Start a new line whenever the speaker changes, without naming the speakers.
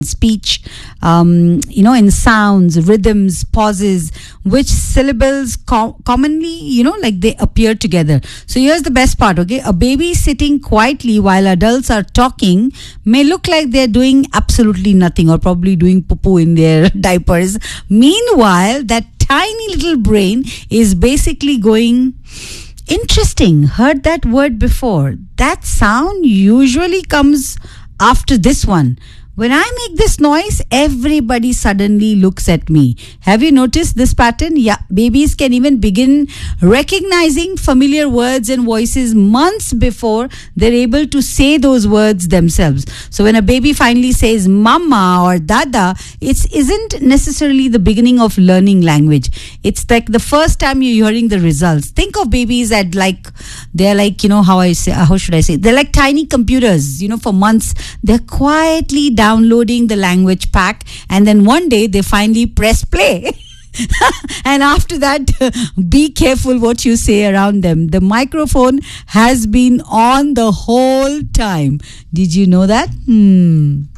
speech, in sounds, rhythms, pauses, which syllables commonly, like they appear together. So here's the best part, okay? A baby sitting quietly while adults are talking may look like they're doing absolutely nothing or probably doing poo-poo in their diapers. Meanwhile, that tiny little brain is basically going, interesting, heard that word before. That sound usually comes after this one. When I make this noise, everybody suddenly looks at me. Have you noticed this pattern? Yeah, babies can even begin recognizing familiar words and voices months before they're able to say those words themselves. So when a baby finally says mama or dada, it isn't necessarily the beginning of learning language. It's like the first time you're hearing the results. Think of babies at they're like, how should I say? They're like tiny computers, for months. They're quietly downloading the language pack, and then one day they finally press play. And after that, be careful what you say around them. The microphone has been on the whole time. Did you know that?